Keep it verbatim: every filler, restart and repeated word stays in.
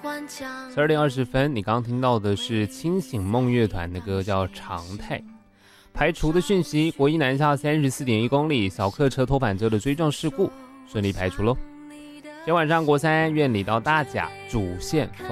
十二点二十分，你刚刚听到的是清醒梦乐团的歌，叫《常态》。排除的讯息：国一南下三十四点一公里，小客车拖板车的追撞事故顺利排除喽。今天晚上国三院里到大甲主线